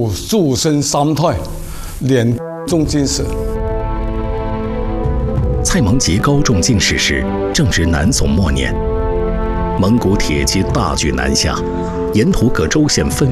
故诸身伤退，连中进士。 蔡蒙吉高中进士时，正值南宋末年，蒙古铁骑大举南下，沿途各州县纷